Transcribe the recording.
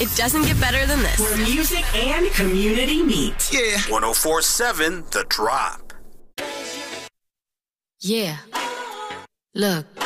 It doesn't get better than this. Where music and community meet. Yeah. 104.7 The Drop. Yeah. Look.